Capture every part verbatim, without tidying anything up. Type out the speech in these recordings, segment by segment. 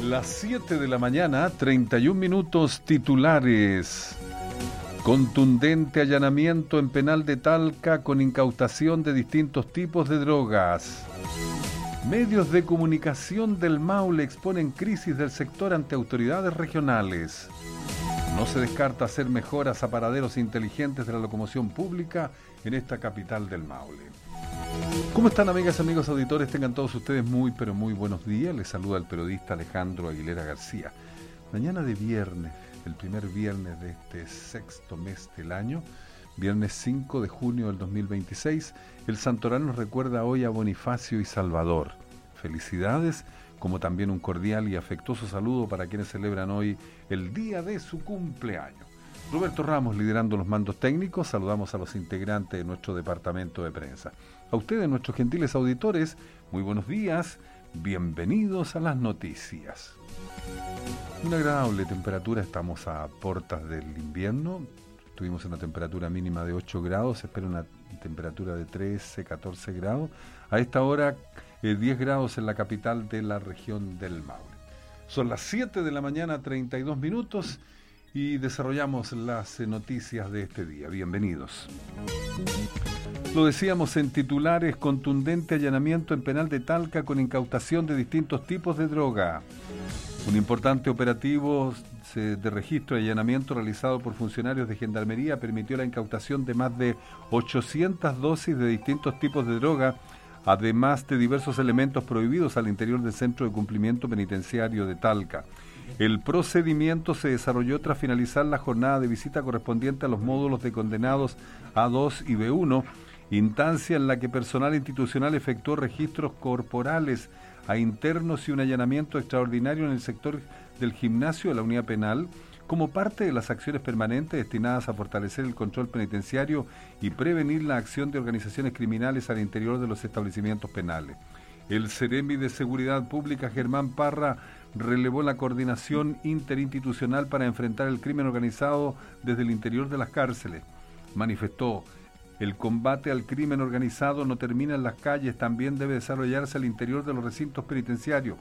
Las siete de la mañana, treinta y un minutos, titulares. Contundente allanamiento en penal de Talca con incautación de distintos tipos de drogas. Medios de comunicación del Maule exponen crisis del sector ante autoridades regionales. No se descarta hacer mejoras a paraderos inteligentes de la locomoción pública en esta capital del Maule. ¿Cómo están, amigas, amigos, auditores? Tengan todos ustedes muy, pero muy buenos días. Les saluda el periodista Alejandro Aguilera García. Mañana de viernes, el primer viernes de este sexto mes del año, viernes cinco de junio del dos mil veintiséis, el santoral nos recuerda hoy a Bonifacio y Salvador. Felicidades, como también un cordial y afectuoso saludo para quienes celebran hoy el día de su cumpleaños. Roberto Ramos liderando los mandos técnicos. Saludamos a los integrantes de nuestro departamento de prensa. A ustedes, nuestros gentiles auditores, muy buenos días, bienvenidos a las noticias. Una agradable temperatura, estamos a puertas del invierno. Tuvimos una temperatura mínima de ocho grados, se espera una temperatura de trece, catorce grados. A esta hora, eh, diez grados en la capital de la región del Maule. Son las siete de la mañana, treinta y dos minutos, y desarrollamos las eh, noticias de este día. Bienvenidos. Lo decíamos en titulares: contundente allanamiento en penal de Talca con incautación de distintos tipos de droga. Un importante operativo de registro y allanamiento realizado por funcionarios de Gendarmería permitió la incautación de más de ochocientas dosis de distintos tipos de droga, además de diversos elementos prohibidos al interior del Centro de Cumplimiento Penitenciario de Talca. El procedimiento se desarrolló tras finalizar la jornada de visita correspondiente a los módulos de condenados A dos y B uno, instancia en la que personal institucional efectuó registros corporales a internos y un allanamiento extraordinario en el sector del gimnasio de la unidad penal, como parte de las acciones permanentes destinadas a fortalecer el control penitenciario y prevenir la acción de organizaciones criminales al interior de los establecimientos penales. El Ceremi de Seguridad Pública, Germán Parra, relevó la coordinación interinstitucional para enfrentar el crimen organizado desde el interior de las cárceles. Manifestó: el combate al crimen organizado no termina en las calles, también debe desarrollarse al interior de los recintos penitenciarios.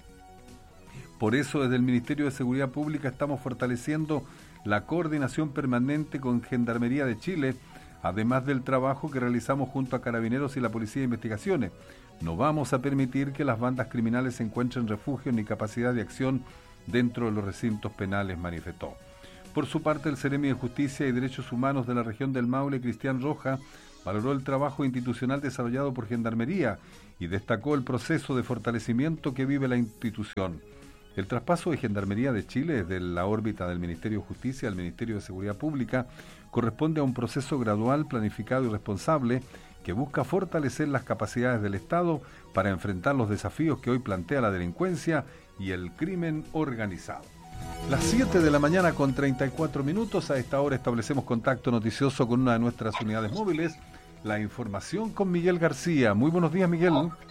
Por eso, desde el Ministerio de Seguridad Pública estamos fortaleciendo la coordinación permanente con Gendarmería de Chile, además del trabajo que realizamos junto a Carabineros y la Policía de Investigaciones. No vamos a permitir que las bandas criminales encuentren refugio ni capacidad de acción dentro de los recintos penales, manifestó. Por su parte, el Ceremi de Justicia y Derechos Humanos de la región del Maule, Cristian Roja, valoró el trabajo institucional desarrollado por Gendarmería y destacó el proceso de fortalecimiento que vive la institución. El traspaso de Gendarmería de Chile desde la órbita del Ministerio de Justicia al Ministerio de Seguridad Pública corresponde a un proceso gradual, planificado y responsable que busca fortalecer las capacidades del Estado para enfrentar los desafíos que hoy plantea la delincuencia y el crimen organizado. Las siete de la mañana con treinta y cuatro minutos, a esta hora establecemos contacto noticioso con una de nuestras unidades móviles, la información con Miguel García. Muy buenos días, Miguel.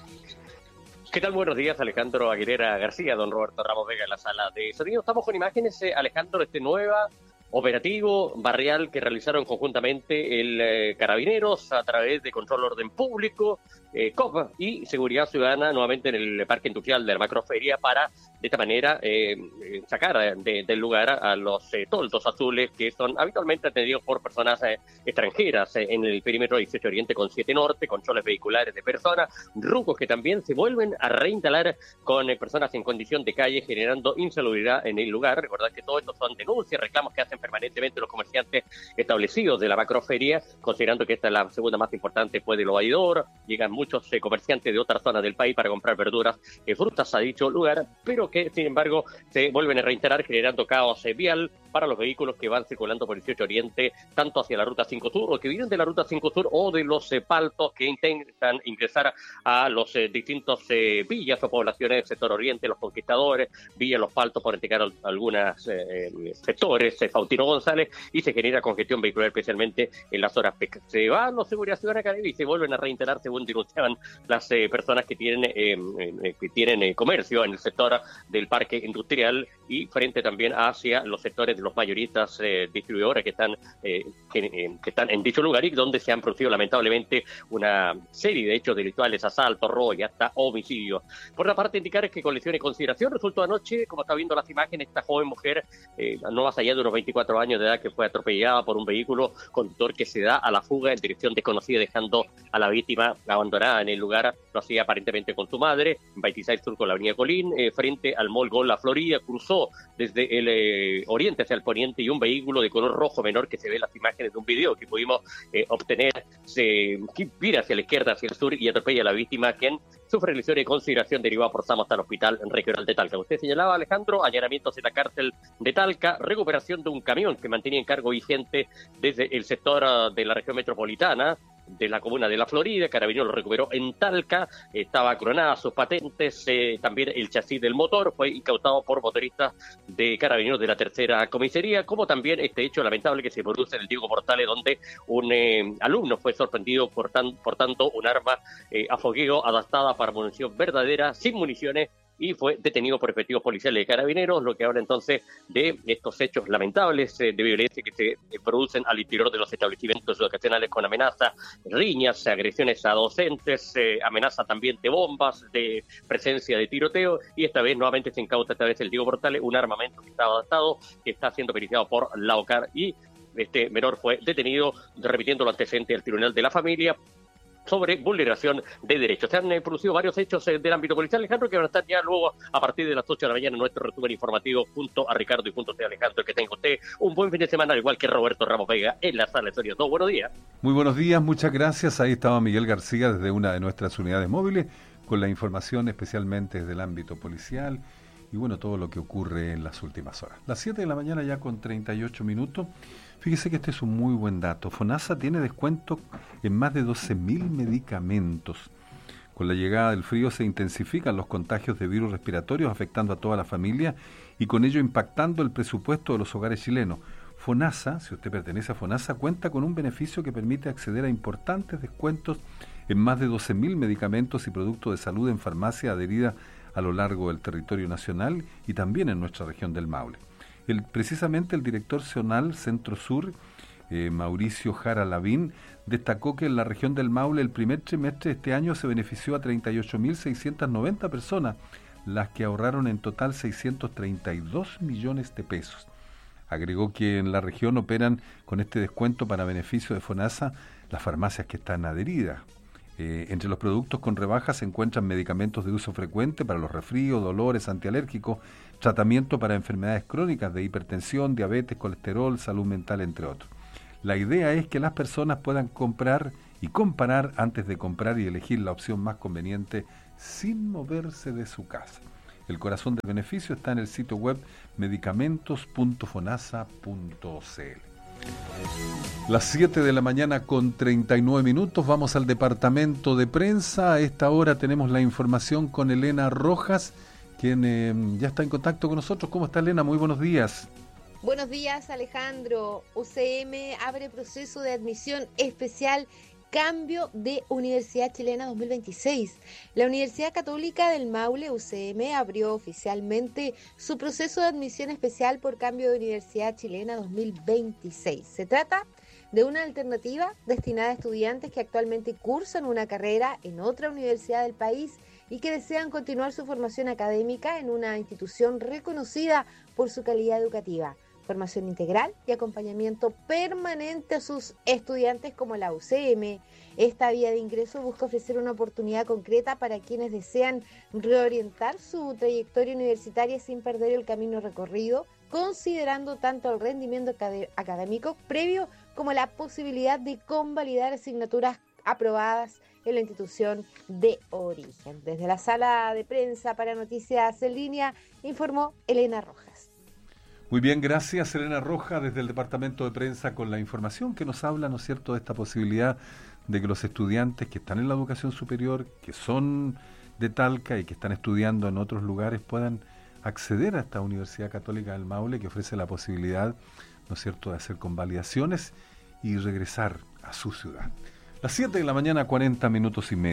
¿Qué tal? Buenos días, Alejandro Aguilera García, don Roberto Ramos Vega en la sala de sonido. Estamos con imágenes, eh, Alejandro, de este nuevo operativo barrial que realizaron conjuntamente el eh, Carabineros a través de Control Orden Público, eh, C O P y Seguridad Ciudadana, nuevamente en el Parque Industrial de la Macroferia, para de esta manera eh, sacar de, del lugar a los eh, toldos azules que son habitualmente atendidos por personas eh, extranjeras eh, en el perímetro dieciocho Oriente con siete Norte, controles vehiculares de personas, rucos que también se vuelven a reinstalar con eh, personas en condición de calle, generando insalubridad en el lugar. Recordad que todo esto son denuncias, reclamos que hacen permanentemente los comerciantes establecidos de la macroferia, considerando que esta es la segunda más importante después de Lo Baidor. Llegan muchos eh, comerciantes de otras zonas del país para comprar verduras y frutas a dicho lugar, pero que sin embargo se vuelven a reinstalar, generando caos eh, vial para los vehículos que van circulando por el dieciocho Oriente, tanto hacia la Ruta cinco Sur o que vienen de la Ruta cinco Sur o de los eh, paltos que intentan ingresar a los eh, distintos eh, villas o poblaciones del sector Oriente, los Conquistadores, Villa Los Paltos, por indicar algunos eh, sectores, eh, Faustino González, y se genera congestión vehicular especialmente en las horas picas. Se van los Seguridad Ciudadana y se vuelven a reinstalar, según denunciaban las eh, personas que tienen, eh, eh, que tienen eh, comercio en el sector del parque industrial, y frente también hacia los sectores de los mayoristas eh, distribuidores que están, eh, que, que están en dicho lugar y donde se han producido lamentablemente una serie de hechos delictuales, asaltos, robo y hasta homicidios. Por la parte, indicar que con lesión y consideración resultó anoche, como está viendo las imágenes, esta joven mujer, eh, no más allá de unos veinticuatro años de edad, que fue atropellada por un vehículo conductor que se da a la fuga en dirección desconocida, dejando a la víctima abandonada en el lugar. Lo hacía aparentemente con su madre, en veintiséis Sur con la avenida Colín, eh, frente al Mall Gol La Florida. Cruzó desde el eh, oriente hacia el poniente y un vehículo de color rojo menor, que se ve en las imágenes de un video que pudimos eh, obtener, se vira hacia la izquierda, hacia el sur, y atropella a la víctima, quien sufre lesión y consideración derivada por SAMU hasta el hospital regional de Talca. Usted señalaba, Alejandro, allanamientos en la cárcel de Talca, recuperación de un camión que mantenía en cargo vigente desde el sector uh, de la región metropolitana de la comuna de La Florida. Carabineros lo recuperó en Talca, estaba coronada sus patentes, eh, también el chasis del motor fue incautado por motoristas de Carabineros de la tercera comisaría, como también este hecho lamentable que se produce en el Diego Portales, donde un eh, alumno fue sorprendido por, tan, por tanto un arma eh, a fogueo adaptada para munición verdadera, sin municiones, y fue detenido por efectivos policiales de Carabineros, lo que habla entonces de estos hechos lamentables eh, de violencia que se eh, producen al interior de los establecimientos educacionales, con amenazas, riñas, agresiones a docentes, eh, amenaza también de bombas, de presencia de tiroteo, y esta vez nuevamente se incauta, esta vez el Diego Portales, un armamento que estaba adaptado, que está siendo periciado por la OCAR, y este menor fue detenido, repitiendo lo antecedente al Tribunal de la Familia sobre vulneración de derechos. Se han eh, producido varios hechos eh, del ámbito policial, Alejandro, que van a estar ya luego a partir de las ocho de la mañana en nuestro resumen informativo junto a Ricardo y junto a usted, Alejandro. Que tenga usted un buen fin de semana, al igual que Roberto Ramos Vega en la sala de sonido. Todo buenos días. Muy buenos días, muchas gracias. Ahí estaba Miguel García desde una de nuestras unidades móviles con la información especialmente desde el ámbito policial y bueno, todo lo que ocurre en las últimas horas. Las siete de la mañana ya con treinta y ocho minutos. Fíjese que este es un muy buen dato. FONASA tiene descuento en más de doce mil medicamentos. Con la llegada del frío se intensifican los contagios de virus respiratorios, afectando a toda la familia y con ello impactando el presupuesto de los hogares chilenos. FONASA, si usted pertenece a FONASA, cuenta con un beneficio que permite acceder a importantes descuentos en más de doce mil medicamentos y productos de salud en farmacia adherida a lo largo del territorio nacional y también en nuestra región del Maule. El, precisamente el director zonal Centro Sur, eh, Mauricio Jara Lavín, destacó que en la región del Maule el primer trimestre de este año se benefició a treinta y ocho mil seiscientas noventa personas, las que ahorraron en total seiscientos treinta y dos millones de pesos. Agregó que en la región operan con este descuento para beneficio de FONASA las farmacias que están adheridas. Eh, entre los productos con rebajas se encuentran medicamentos de uso frecuente para los resfríos, dolores, antialérgicos, tratamiento para enfermedades crónicas de hipertensión, diabetes, colesterol, salud mental, entre otros. La idea es que las personas puedan comprar y comparar antes de comprar y elegir la opción más conveniente sin moverse de su casa. El corazón del beneficio está en el sitio web medicamentos punto fonasa punto c l. Las siete de la mañana con treinta y nueve minutos, vamos al departamento de prensa. A esta hora tenemos la información con Elena Rojas, quien eh, ya está en contacto con nosotros. ¿Cómo está, Elena? Muy buenos días. Buenos días, Alejandro. U C M abre proceso de admisión especial Cambio de Universidad Chilena dos mil veintiséis. La Universidad Católica del Maule, U C M, abrió oficialmente su proceso de admisión especial por Cambio de Universidad Chilena dos mil veintiséis. Se trata de una alternativa destinada a estudiantes que actualmente cursan una carrera en otra universidad del país y que desean continuar su formación académica en una institución reconocida por su calidad educativa, formación integral y acompañamiento permanente a sus estudiantes como la U C M. Esta vía de ingreso busca ofrecer una oportunidad concreta para quienes desean reorientar su trayectoria universitaria sin perder el camino recorrido, considerando tanto el rendimiento acad- académico previo como la posibilidad de convalidar asignaturas aprobadas en la institución de origen. Desde la sala de prensa para Noticias en Línea, informó Elena Rojas. Muy bien, gracias, Elena Rojas, desde el departamento de prensa con la información que nos habla, ¿no es cierto?, de esta posibilidad de que los estudiantes que están en la educación superior, que son de Talca y que están estudiando en otros lugares puedan acceder a esta Universidad Católica del Maule, que ofrece la posibilidad, ¿no es cierto?, de hacer convalidaciones y regresar a su ciudad. Las siete de la mañana, cuarenta minutos y medio.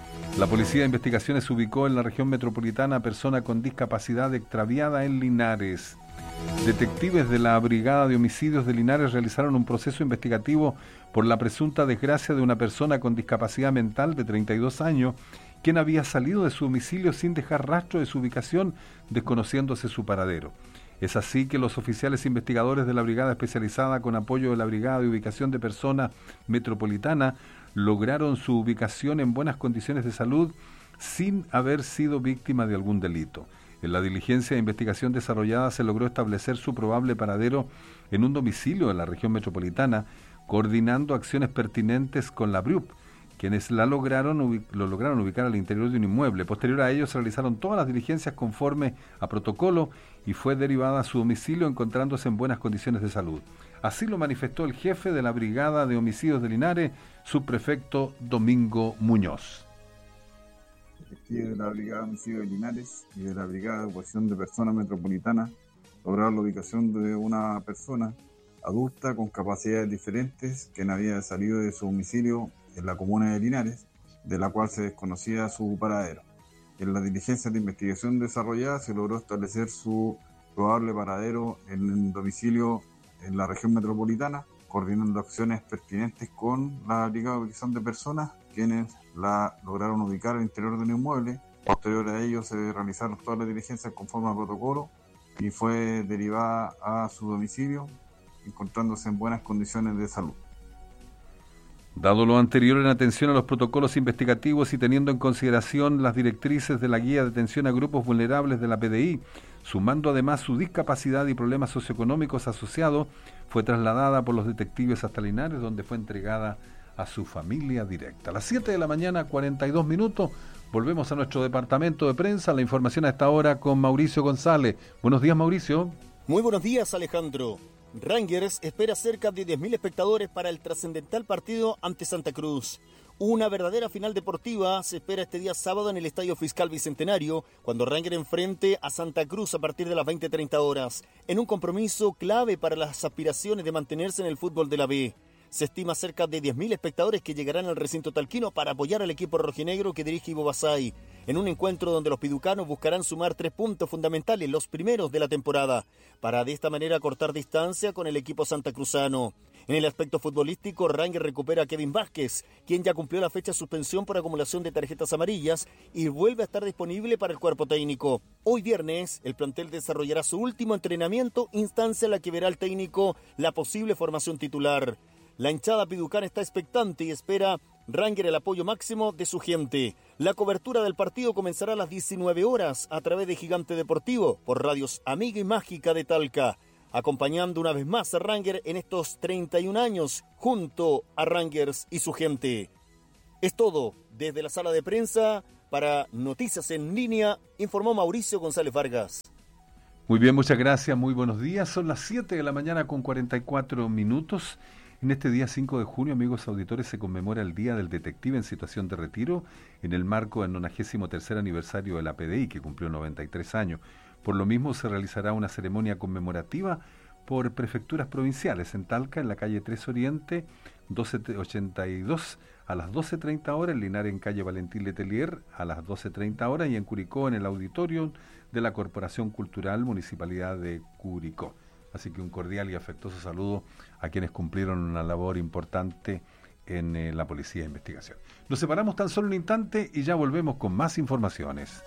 La Policía de Investigaciones ubicó en la región metropolitana a persona con discapacidad extraviada en Linares. Detectives de la Brigada de Homicidios de Linares realizaron un proceso investigativo por la presunta desgracia de una persona con discapacidad mental de treinta y dos años, quien había salido de su domicilio sin dejar rastro de su ubicación, desconociéndose su paradero. Es así que los oficiales investigadores de la Brigada Especializada, con apoyo de la Brigada de Ubicación de Personas Metropolitana, lograron su ubicación en buenas condiciones de salud sin haber sido víctima de algún delito. En la diligencia de investigación desarrollada se logró establecer su probable paradero en un domicilio de la región metropolitana, coordinando acciones pertinentes con la B R U P, quienes la lograron, lo lograron ubicar al interior de un inmueble. Posterior a ello se realizaron todas las diligencias conforme a protocolo y fue derivada a su domicilio encontrándose en buenas condiciones de salud. Así lo manifestó el jefe de la Brigada de Homicidios de Linares, subprefecto Domingo Muñoz. Detectives de la Brigada de Homicidios de Linares y de la Brigada de Ocupación de Personas Metropolitana lograron la ubicación de una persona adulta con capacidades diferentes que había salido de su domicilio en la comuna de Linares, de la cual se desconocía su paradero. En las diligencias de investigación desarrolladas se logró establecer su probable paradero en un domicilio en la región metropolitana, coordinando acciones pertinentes con la Brigada de Ubicación de Personas, quienes la lograron ubicar al interior de un inmueble. Posterior a ello se realizaron todas las diligencias conforme al protocolo y fue derivada a su domicilio, encontrándose en buenas condiciones de salud. Dado lo anterior, en atención a los protocolos investigativos y teniendo en consideración las directrices de la Guía de Atención a Grupos Vulnerables de la P D I, sumando además su discapacidad y problemas socioeconómicos asociados, fue trasladada por los detectives hasta Linares, donde fue entregada a su familia directa. A las siete de la mañana, cuarenta y dos minutos, volvemos a nuestro departamento de prensa. La información a esta hora con Mauricio González. Buenos días, Mauricio. Muy buenos días, Alejandro. Rangers espera cerca de diez mil espectadores para el trascendental partido ante Santa Cruz. Una verdadera final deportiva se espera este día sábado en el Estadio Fiscal Bicentenario, cuando Rangers enfrente a Santa Cruz a partir de las veinte treinta horas, en un compromiso clave para las aspiraciones de mantenerse en el fútbol de la B. Se estima cerca de diez mil espectadores que llegarán al recinto talquino para apoyar al equipo rojinegro que dirige Ivo Basay, en un encuentro donde los piducanos buscarán sumar tres puntos fundamentales, los primeros de la temporada, para de esta manera cortar distancia con el equipo santacruzano. En el aspecto futbolístico, Rangers recupera a Kevin Vázquez, quien ya cumplió la fecha de suspensión por acumulación de tarjetas amarillas y vuelve a estar disponible para el cuerpo técnico. Hoy viernes, el plantel desarrollará su último entrenamiento, instancia en la que verá el técnico la posible formación titular. La hinchada piducana está expectante y espera Rangers el apoyo máximo de su gente. La cobertura del partido comenzará a las diecinueve horas a través de Gigante Deportivo por Radios Amiga y Mágica de Talca, acompañando una vez más a Rangers en estos treinta y un años junto a Rangers y su gente. Es todo desde la sala de prensa para Noticias en Línea, informó Mauricio González Vargas. Muy bien, muchas gracias, muy buenos días. Son las siete de la mañana con cuarenta y cuatro minutos. En este día cinco de junio, amigos auditores, se conmemora el Día del Detective en situación de retiro en el marco del nonagésimo tercer aniversario de la P D I, que cumplió noventa y tres años. Por lo mismo, se realizará una ceremonia conmemorativa por prefecturas provinciales en Talca, en la calle tres Oriente, doce ochenta y dos, a las doce treinta horas, en Linares, en calle Valentín Letelier, a las doce treinta horas, y en Curicó, en el auditorio de la Corporación Cultural Municipalidad de Curicó. Así que un cordial y afectuoso saludo a quienes cumplieron una labor importante en eh, la Policía de Investigación. Nos separamos tan solo un instante y ya volvemos con más informaciones.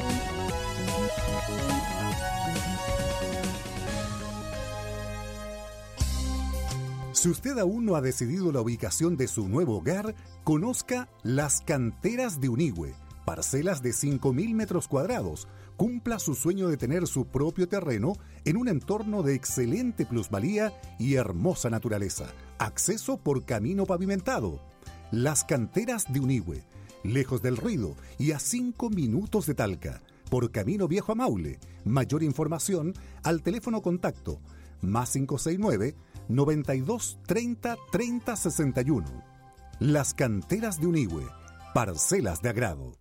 Si usted aún no ha decidido la ubicación de su nuevo hogar, conozca Las Canteras de Unigüe, parcelas de cinco mil metros cuadrados. Cumpla su sueño de tener su propio terreno en un entorno de excelente plusvalía y hermosa naturaleza. Acceso por camino pavimentado. Las Canteras de Unigüe, lejos del ruido y a cinco minutos de Talca, por camino viejo a Maule. Mayor información al teléfono contacto más cinco seis nueve, noventa y dos, treinta, treinta, sesenta y uno. Las Canteras de Unigüe, parcelas de agrado.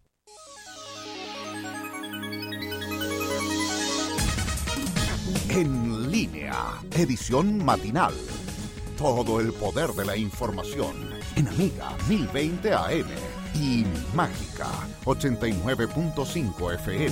En línea, edición matinal. Todo el poder de la información en Amiga mil veinte A M. y Mágica ochenta y nueve punto cinco F M.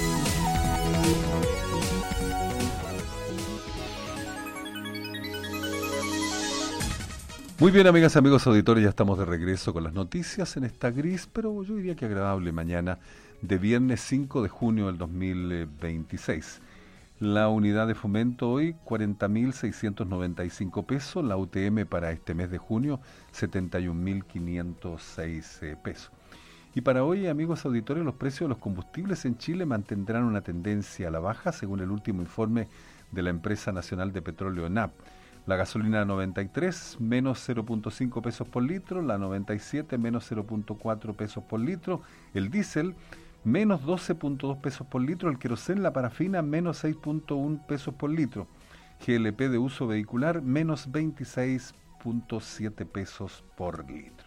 Muy bien, amigas y amigos auditores, ya estamos de regreso con las noticias en esta gris, pero yo diría que agradable mañana de viernes cinco de junio del dos mil veintiséis. La unidad de fomento hoy, cuarenta mil seiscientos noventa y cinco pesos, la U T M para este mes de junio, setenta y un mil quinientos seis eh, pesos. Y para hoy, amigos auditores, los precios de los combustibles en Chile mantendrán una tendencia a la baja, según el último informe de la Empresa Nacional de Petróleo ENAP. La gasolina noventa y tres, menos cero punto cinco pesos por litro, la noventa y siete, menos cero punto cuatro pesos por litro, el diésel, menos doce punto dos pesos por litro, el querosén, la parafina, menos seis punto uno pesos por litro, G L P de uso vehicular, menos veintiséis punto siete pesos por litro.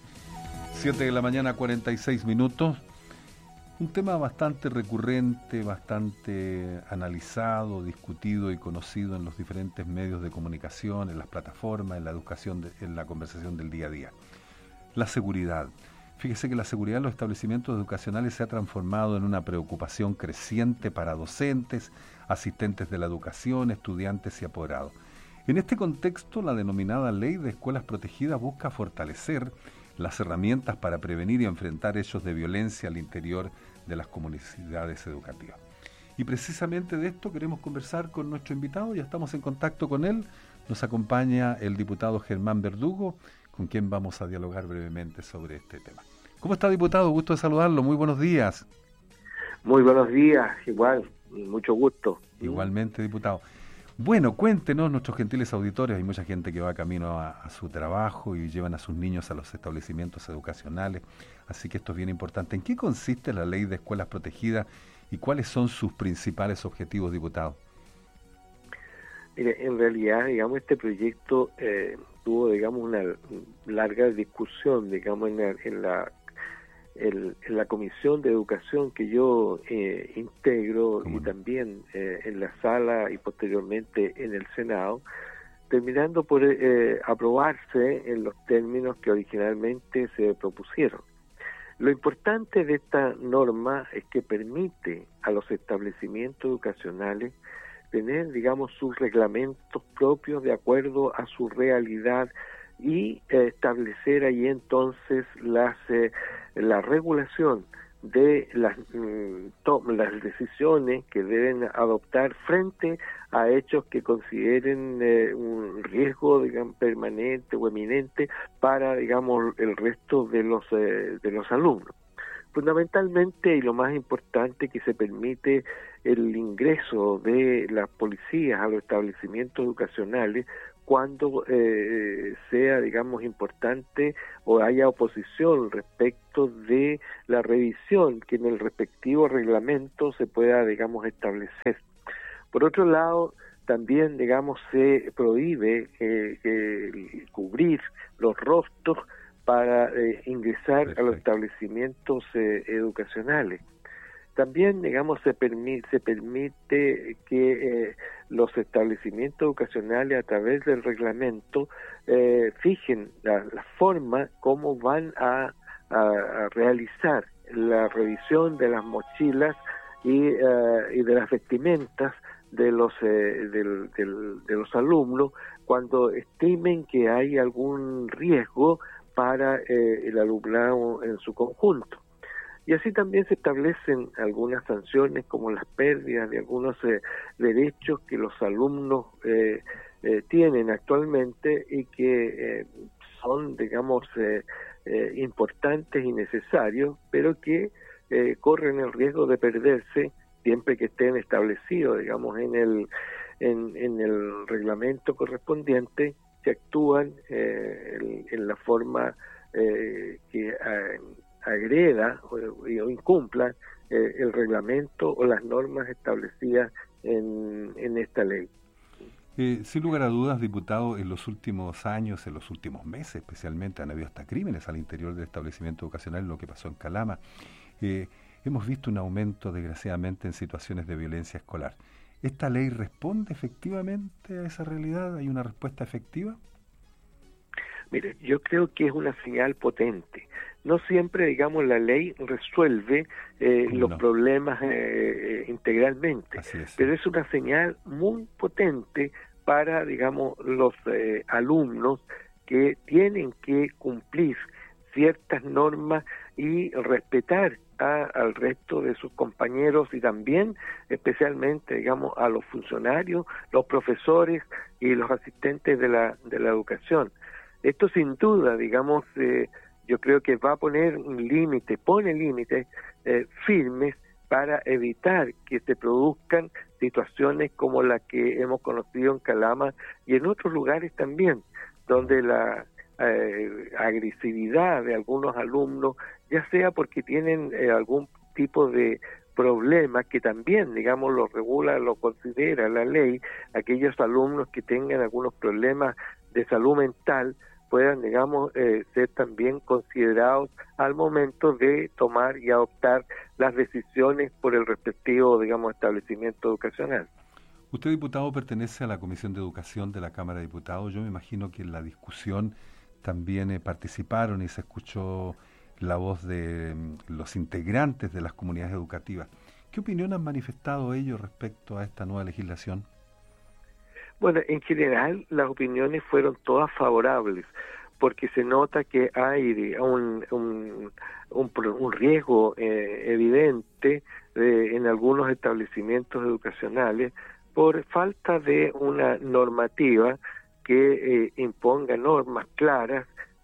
siete de la mañana, cuarenta y seis minutos. Un tema bastante recurrente, bastante analizado, discutido y conocido en los diferentes medios de comunicación, en las plataformas, en la educación, de, en la conversación del día a día. La seguridad. Fíjese que la seguridad en los establecimientos educacionales se ha transformado en una preocupación creciente para docentes, asistentes de la educación, estudiantes y apoderados. En este contexto, la denominada Ley de Escuelas Protegidas busca fortalecer las herramientas para prevenir y enfrentar hechos de violencia al interior de las comunidades educativas. Y precisamente de esto queremos conversar con nuestro invitado, ya estamos en contacto con él, nos acompaña el diputado Germán Verdugo, con quien vamos a dialogar brevemente sobre este tema. ¿Cómo está, diputado? Gusto de saludarlo, muy buenos días. Muy buenos días, igual, mucho gusto. Igualmente, diputado. Bueno, cuéntenos, nuestros gentiles auditores, hay mucha gente que va camino a, a su trabajo y llevan a sus niños a los establecimientos educacionales, así que esto es bien importante. ¿En qué consiste la Ley de Escuelas Protegidas y cuáles son sus principales objetivos, diputado? Mire, en realidad, digamos, este proyecto eh, tuvo, digamos, una larga discusión, digamos, en la, en la El, en la Comisión de Educación que yo eh, integro y también eh, en la sala y posteriormente en el Senado, terminando por eh, aprobarse en los términos que originalmente se propusieron. Lo importante de esta norma es que permite a los establecimientos educacionales tener, digamos, sus reglamentos propios de acuerdo a su realidad y eh, establecer ahí entonces las eh, la regulación de las, mm, to- las decisiones que deben adoptar frente a hechos que consideren eh, un riesgo, digamos, permanente o eminente para, digamos, el resto de los eh, de los alumnos. Fundamentalmente, y lo más importante, que se permite el ingreso de las policías a los establecimientos educacionales cuando eh, sea, digamos, importante o haya oposición respecto de la revisión que en el respectivo reglamento se pueda, digamos, establecer. Por otro lado, también, digamos, se prohíbe eh, eh, cubrir los rostros para eh, ingresar Perfecto. a los establecimientos eh, educacionales. También, digamos, se permite, se permite que eh, los establecimientos educacionales, a través del reglamento, eh, fijen la, la forma como van a, a, a realizar la revisión de las mochilas y, uh, y de las vestimentas de los eh, del, del, de los alumnos cuando estimen que hay algún riesgo para eh, el alumnado en su conjunto. Y así también se establecen algunas sanciones como las pérdidas de algunos eh, derechos que los alumnos eh, eh, tienen actualmente y que eh, son, digamos, eh, eh, importantes y necesarios, pero que eh, corren el riesgo de perderse siempre que estén establecidos, digamos, en el en, en el reglamento correspondiente, se actúan eh, en, en la forma eh, que eh, agreda o, o incumpla eh, el reglamento o las normas establecidas en, en esta ley. Eh, sin lugar a dudas, diputado, en los últimos años, en los últimos meses especialmente, han habido hasta crímenes al interior del establecimiento educacional, lo que pasó en Calama. Eh, hemos visto un aumento, desgraciadamente, en situaciones de violencia escolar. ¿Esta ley responde efectivamente a esa realidad? ¿Hay una respuesta efectiva? Mire, yo creo que es una señal potente. no siempre, digamos, la ley resuelve eh, los no? problemas eh, integralmente, es. pero es una señal muy potente para, digamos, los eh, alumnos que tienen que cumplir ciertas normas y respetar a, al resto de sus compañeros y también especialmente, digamos, a los funcionarios, los profesores y los asistentes de la, de la educación. Esto sin duda, digamos, eh, yo creo que va a poner un límite, pone límites eh, firmes para evitar que se produzcan situaciones como la que hemos conocido en Calama y en otros lugares también, donde la eh, agresividad de algunos alumnos, ya sea porque tienen eh, algún tipo de problema que también, digamos, lo regula, lo considera la ley, aquellos alumnos que tengan algunos problemas de salud mental puedan, digamos, eh, ser también considerados al momento de tomar y adoptar las decisiones por el respectivo, digamos, establecimiento educacional. Usted, diputado, pertenece a la Comisión de Educación de la Cámara de Diputados. Yo me imagino que en la discusión también eh, participaron y se escuchó la voz de mm, los integrantes de las comunidades educativas. ¿Qué opinión han manifestado ellos respecto a esta nueva legislación? Bueno, en general las opiniones fueron todas favorables, porque se nota que hay un, un, un, un riesgo eh, evidente de, en algunos establecimientos educacionales por falta de una normativa que eh, imponga normas claras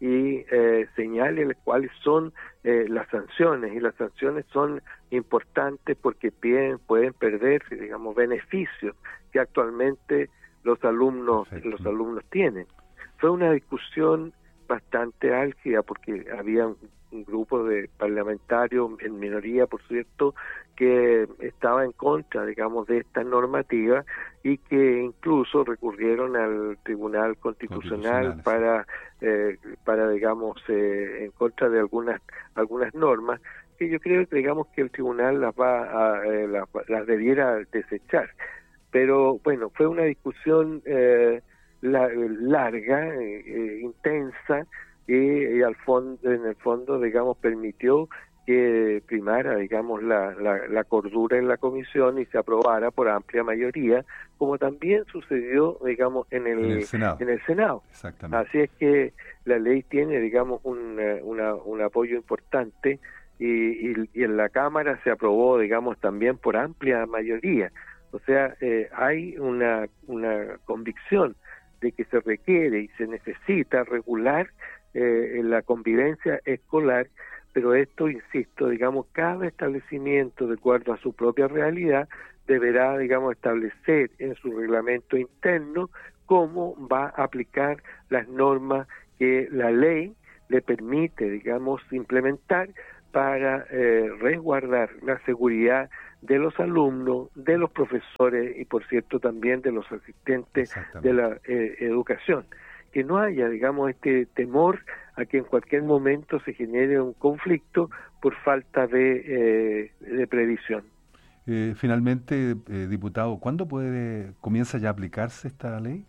y eh, señale cuáles son eh, las sanciones, y las sanciones son importantes porque pueden, pueden perderse, digamos, beneficios que actualmente los alumnos Perfecto. los alumnos tienen. Fue una discusión bastante álgida porque había un, un grupo de parlamentarios, en minoría por cierto, que estaba en contra, digamos, de esta normativa y que incluso recurrieron al Tribunal Constitucional, Constitucional para, eh, para digamos, eh, en contra de algunas algunas normas que yo creo que, digamos, que el Tribunal las va a, eh, las, las debiera desechar. Pero bueno, fue una discusión eh, la, larga, eh, eh, intensa, y, y al fondo, en el fondo, digamos, permitió que primara, digamos, la, la, la cordura en la comisión y se aprobara por amplia mayoría, como también sucedió, digamos, en el, en el Senado. En el Senado. Exactamente. Así es que la ley tiene, digamos, un, una, un apoyo importante y, y, y en la Cámara se aprobó, digamos, también por amplia mayoría. O sea, eh, hay una, una convicción de que se requiere y se necesita regular eh, la convivencia escolar, pero esto, insisto, digamos, cada establecimiento, de acuerdo a su propia realidad, deberá, digamos, establecer en su reglamento interno cómo va a aplicar las normas que la ley le permite, digamos, implementar para eh, resguardar la seguridad de los alumnos, de los profesores y, por cierto, también de los asistentes de la eh, educación. Que no haya, digamos, este temor a que en cualquier momento se genere un conflicto por falta de, eh, de previsión. Eh, finalmente, eh, diputado, ¿cuándo puede comienza ya a aplicarse esta ley?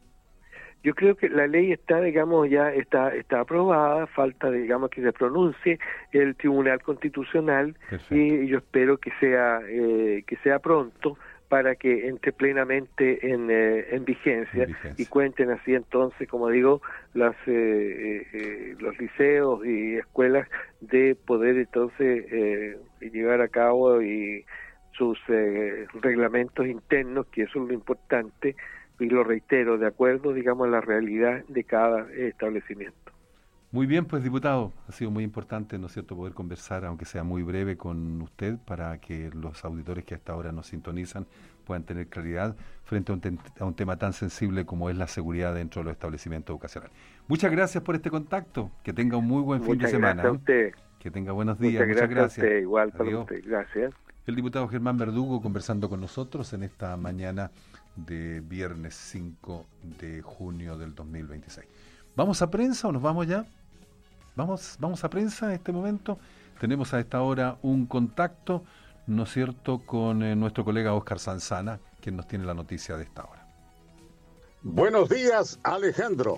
Yo creo que la ley está, digamos, ya está está aprobada, falta, digamos, que se pronuncie el Tribunal Constitucional. Perfecto. Y yo espero que sea eh, que sea pronto para que entre plenamente en, eh, en, vigencia, en vigencia y cuenten así entonces, como digo, las eh, eh, los liceos y escuelas de poder entonces eh, llevar a cabo y sus eh, reglamentos internos, que eso es lo importante. Y lo reitero, de acuerdo, digamos, a la realidad de cada establecimiento. Muy bien, pues, diputado, ha sido muy importante, ¿no es cierto?, poder conversar, aunque sea muy breve, con usted, para que los auditores que hasta ahora nos sintonizan puedan tener claridad frente a un, te- a un tema tan sensible como es la seguridad dentro de los establecimientos educacionales. Muchas gracias por este contacto, que tenga un muy buen Muchas fin de semana. Gracias a usted. Que tenga buenos días, muchas, muchas gracias. gracias. A usted, igual para Adiós. usted, gracias. El diputado Germán Verdugo conversando con nosotros en esta mañana de viernes cinco de junio del dos mil veintiséis. ¿Vamos a prensa o nos vamos ya? Vamos, vamos a prensa en este momento. Tenemos a esta hora un contacto, ¿no es cierto?, con eh, nuestro colega Óscar Sanzana, quien nos tiene la noticia de esta hora. Buenos días, Alejandro.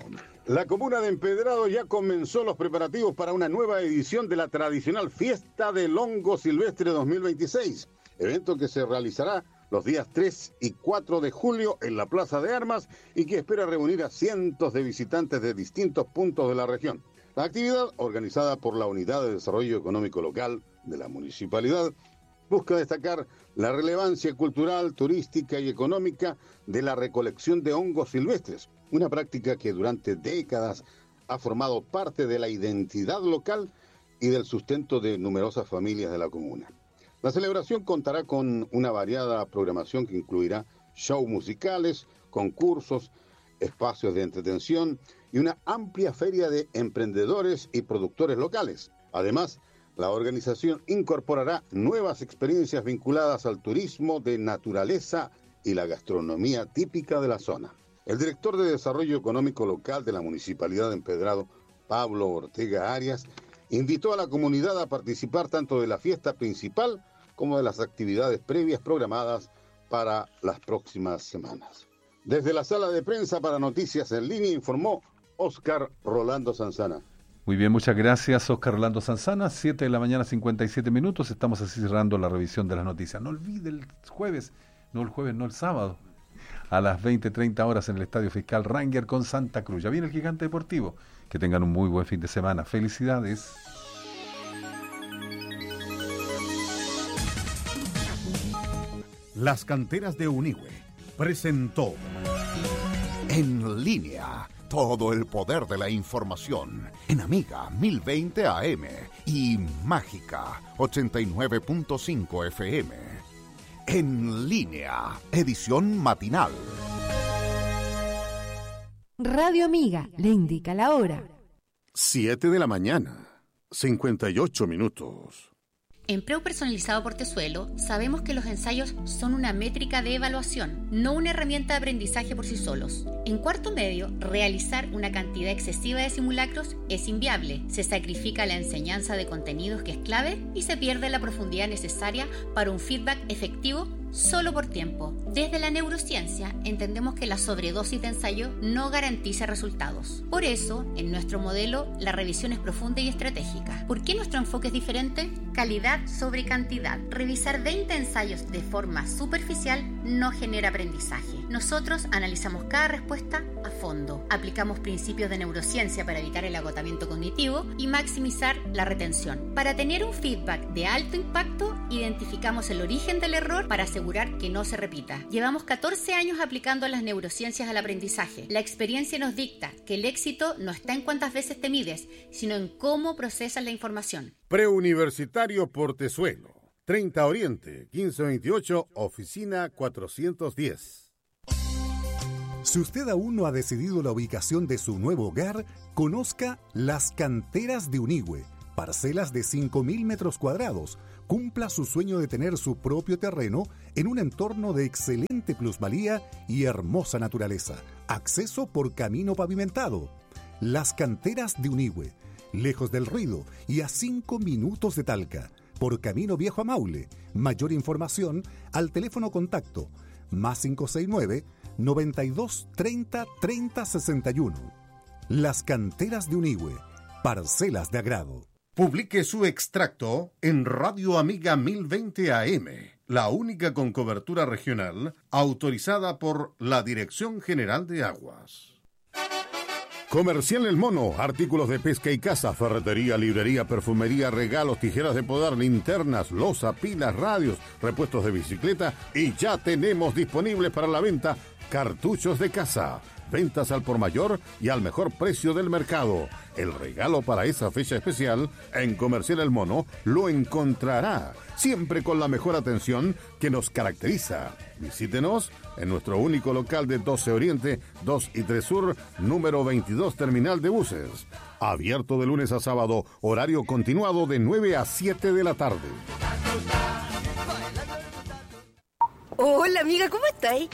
La comuna de Empedrado ya comenzó los preparativos para una nueva edición de la tradicional Fiesta del Hongo Silvestre dos mil veintiséis, evento que se realizará los días tres y cuatro de julio en la Plaza de Armas y que espera reunir a cientos de visitantes de distintos puntos de la región. La actividad, organizada por la Unidad de Desarrollo Económico Local de la Municipalidad, busca destacar la relevancia cultural, turística y económica de la recolección de hongos silvestres, una práctica que durante décadas ha formado parte de la identidad local y del sustento de numerosas familias de la comuna. La celebración contará con una variada programación que incluirá shows musicales, concursos, espacios de entretención y una amplia feria de emprendedores y productores locales. Además, la organización incorporará nuevas experiencias vinculadas al turismo de naturaleza y la gastronomía típica de la zona. El director de Desarrollo Económico Local de la Municipalidad de Empedrado, Pablo Ortega Arias, invitó a la comunidad a participar tanto de la fiesta principal como de las actividades previas programadas para las próximas semanas. Desde la sala de prensa para Noticias en Línea informó Óscar Rolando Sanzana. Muy bien, muchas gracias, Óscar Rolando Sanzana. siete de la mañana, cincuenta y siete minutos. Estamos así cerrando la revisión de las noticias. No olvide el jueves, no el jueves, no el sábado, a las veinte treinta horas en el Estadio Fiscal Ranger con Santa Cruz. Ya viene el Gigante Deportivo. Que tengan un muy buen fin de semana. Felicidades. Las Canteras de Unigüe presentó En Línea, todo el poder de la información en Amiga mil veinte A M y Mágica ochenta y nueve punto cinco F M. En Línea, edición matinal. Radio Amiga le indica la hora. siete de la mañana, cincuenta y ocho minutos. En Preu Personalizado Portezuelo sabemos que los ensayos son una métrica de evaluación, no una herramienta de aprendizaje por sí solos. En cuarto medio, realizar una cantidad excesiva de simulacros es inviable. Se sacrifica la enseñanza de contenidos que es clave y se pierde la profundidad necesaria para un feedback efectivo solo por tiempo. Desde la neurociencia entendemos que la sobredosis de ensayo no garantiza resultados. Por eso, en nuestro modelo, la revisión es profunda y estratégica. ¿Por qué nuestro enfoque es diferente? Calidad sobre cantidad. Revisar veinte ensayos de forma superficial no genera aprendizaje. Nosotros analizamos cada respuesta a fondo. Aplicamos principios de neurociencia para evitar el agotamiento cognitivo y maximizar la retención. Para tener un feedback de alto impacto, identificamos el origen del error para asegurar que no se repita. Llevamos catorce años aplicando las neurociencias al aprendizaje. La experiencia nos dicta que el éxito no está en cuántas veces te mides, sino en cómo procesas la información. Preuniversitario Portezuelo, treinta Oriente, quince veintiocho, oficina cuatrocientos diez. Si usted aún no ha decidido la ubicación de su nuevo hogar, conozca Las Canteras de Unigüe, parcelas de cinco mil metros cuadrados. Cumpla su sueño de tener su propio terreno en un entorno de excelente plusvalía y hermosa naturaleza. Acceso por camino pavimentado. Las Canteras de Unigüe, lejos del ruido y a cinco minutos de Talca. Por camino viejo a Maule. Mayor información al teléfono contacto más cinco seis nueve, noventa y dos, treinta, treinta, sesenta y uno. Las Canteras de Unigüe, parcelas de agrado. Publique su extracto en Radio Amiga mil veinte A M, la única con cobertura regional autorizada por la Dirección General de Aguas. Comercial El Mono, artículos de pesca y caza, ferretería, librería, perfumería, regalos, tijeras de podar, linternas, loza, pilas, radios, repuestos de bicicleta y ya tenemos disponibles para la venta cartuchos de caza. Ventas al por mayor y al mejor precio del mercado. El regalo para esa fecha especial en Comercial El Mono lo encontrará, siempre con la mejor atención que nos caracteriza. Visítenos en nuestro único local de doce Oriente, dos y tres Sur, número veintidós, Terminal de Buses. Abierto de lunes a sábado, horario continuado de nueve a siete de la tarde. Hola amiga, ¿cómo estáis?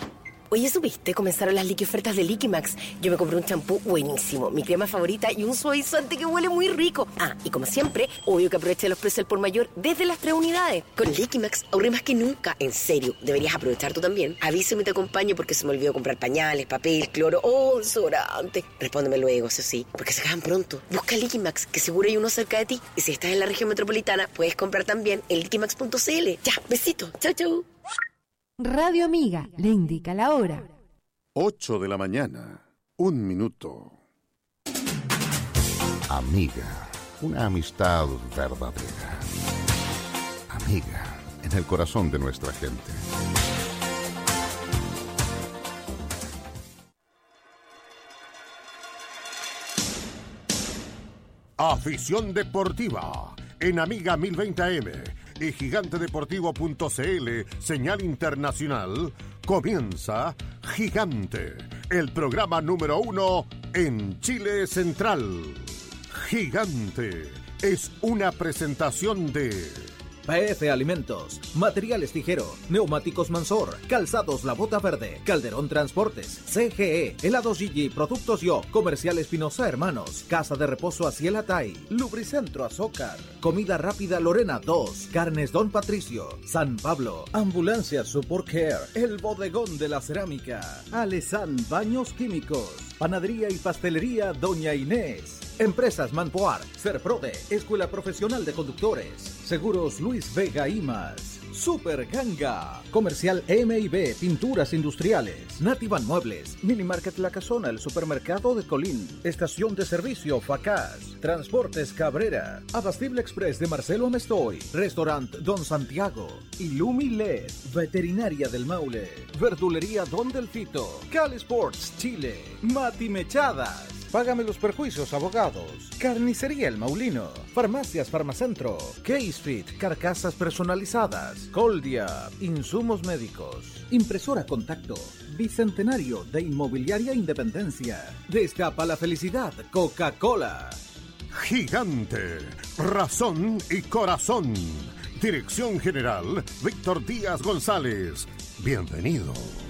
Oye, ¿supiste? Comenzaron las liqui ofertas de Liquimax. Yo me compré un champú buenísimo, mi crema favorita y un suavizante que huele muy rico. Ah, y como siempre, obvio que aproveché los precios al por mayor desde las tres unidades. Con Liquimax ahorré más que nunca. En serio, deberías aprovechar tú también. Avísame y te acompaño porque se me olvidó comprar pañales, papel, cloro o desodorante. Respóndeme luego, eso sí, porque se acaban pronto. Busca Liquimax, que seguro hay uno cerca de ti. Y si estás en la región metropolitana, puedes comprar también en liquimax punto c l. Ya, besito. Chau, chau. Radio Amiga le indica la hora. ocho de la mañana, un minuto. Amiga, una amistad verdadera. Amiga, en el corazón de nuestra gente. Afición deportiva en Amiga mil veinte A M y gigante deportivo punto c l, señal internacional, comienza Gigante, el programa número uno en Chile Central. Gigante es una presentación de P F Alimentos, Materiales Tijero, Neumáticos Mansor, Calzados La Bota Verde, Calderón Transportes, C G E, Helados Gigi, Productos Yo, Comercial Espinosa Hermanos, Casa de Reposo Aciel Tai, Lubricentro Azócar, Comida Rápida Lorena dos, Carnes Don Patricio, San Pablo, Ambulancia Support Care, El Bodegón de la Cerámica, Alesan Baños Químicos, Panadería y Pastelería Doña Inés, Empresas Manpoar, Serprode, Escuela Profesional de Conductores, Seguros Luis Vega y más. Super Ganga, Comercial M y B, Pinturas Industriales, Nativan Muebles, Mini Market La Casona, el Supermercado de Colín, Estación de Servicio Facaz, Transportes Cabrera, Abastible Express de Marcelo Amestoy, Restaurant Don Santiago, Illumi L E D, Veterinaria del Maule, Verdulería Don Delfito, Cal Sports Chile, Mati Mechadas, Págame los Perjuicios Abogados, Carnicería El Maulino, Farmacias Farmacentro, Case Fit, Carcasas Personalizadas, Coldia, Insumos Médicos, Impresora Contacto, Bicentenario de Inmobiliaria Independencia, Destapa la Felicidad, Coca-Cola. Gigante, razón y corazón. Dirección General, Víctor Díaz González. Bienvenido.